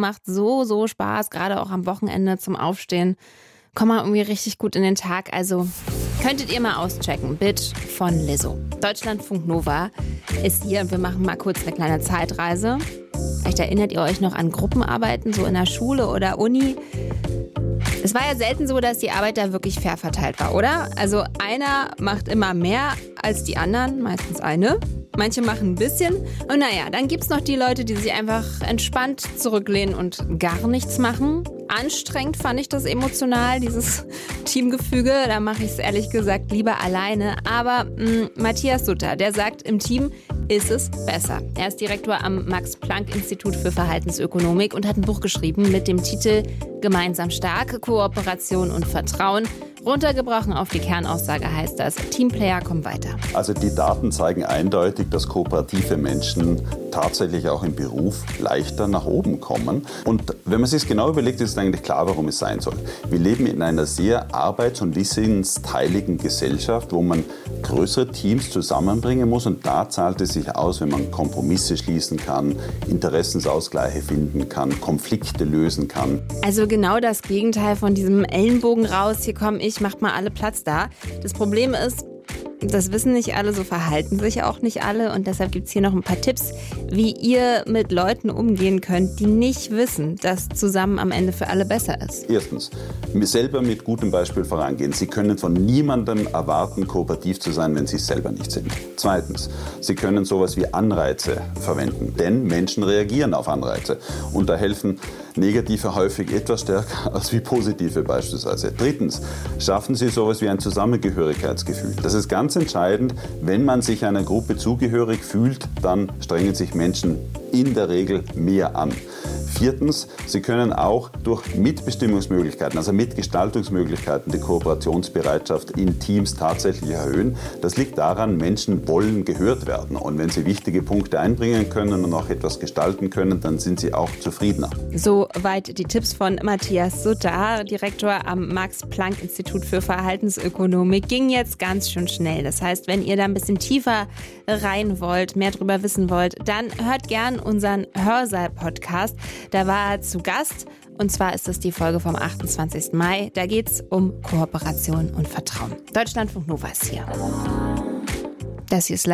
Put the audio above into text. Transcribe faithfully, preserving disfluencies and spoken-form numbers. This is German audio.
macht so, so Spaß, gerade auch am Wochenende zum Aufstehen. Kommt man irgendwie richtig gut in den Tag. Also könntet ihr mal auschecken. Bit von Lizzo. Deutschlandfunk Nova ist hier. Wir machen mal kurz eine kleine Zeitreise. Vielleicht erinnert ihr euch noch an Gruppenarbeiten, so in der Schule oder Uni. Es war ja selten so, dass die Arbeit da wirklich fair verteilt war, oder? Also einer macht immer mehr als die anderen, meistens eine. Manche machen ein bisschen. Und naja, dann gibt's noch die Leute, die sich einfach entspannt zurücklehnen und gar nichts machen. Anstrengend fand ich das emotional, dieses Teamgefüge. Da mache ich es ehrlich gesagt lieber alleine. Aber mh, Matthias Sutter, der sagt, im Team ist es besser. Er ist Direktor am Max-Planck-Institut für Verhaltensökonomik und hat ein Buch geschrieben mit dem Titel Gemeinsam stark, Kooperation und Vertrauen. Runtergebrochen auf die Kernaussage heißt das, Teamplayer kommen weiter. Also die Daten zeigen eindeutig, dass kooperative Menschen tatsächlich auch im Beruf leichter nach oben kommen. Und wenn man sich genau überlegt, ist es eigentlich klar, warum es sein soll. Wir leben in einer sehr arbeits- und wissensteiligen Gesellschaft, wo man größere Teams zusammenbringen muss. Und da zahlt es sich aus, wenn man Kompromisse schließen kann, Interessensausgleiche finden kann, Konflikte lösen kann. Also genau das Gegenteil von diesem Ellenbogen raus, hier komme ich, macht mal alle Platz da. Das Problem ist, das wissen nicht alle, so verhalten sich auch nicht alle und deshalb gibt es hier noch ein paar Tipps, wie ihr mit Leuten umgehen könnt, die nicht wissen, dass zusammen am Ende für alle besser ist. Erstens, selber mit gutem Beispiel vorangehen. Sie können von niemandem erwarten, kooperativ zu sein, wenn Sie es selber nicht sind. Zweitens, Sie können sowas wie Anreize verwenden, denn Menschen reagieren auf Anreize und da helfen negative häufig etwas stärker als wie positive beispielsweise. Drittens, schaffen Sie sowas wie ein Zusammengehörigkeitsgefühl. Das ist ganz entscheidend. Wenn man sich einer Gruppe zugehörig fühlt, dann strengen sich Menschen in der Regel mehr an. Viertens, Sie können auch durch Mitbestimmungsmöglichkeiten, also Mitgestaltungsmöglichkeiten, die Kooperationsbereitschaft in Teams tatsächlich erhöhen. Das liegt daran, Menschen wollen gehört werden. Und wenn sie wichtige Punkte einbringen können und auch etwas gestalten können, dann sind sie auch zufriedener. Soweit die Tipps von Matthias Sutter, Direktor am Max-Planck-Institut für Verhaltensökonomik. Ging jetzt ganz schön schnell. Das heißt, wenn ihr da ein bisschen tiefer rein wollt, mehr drüber wissen wollt, dann hört gern unseren Hörsaal-Podcast. Da war er zu Gast und zwar ist das die Folge vom achtundzwanzigsten Mai. Da geht es um Kooperation und Vertrauen. Deutschlandfunk Nova ist hier. Das hier ist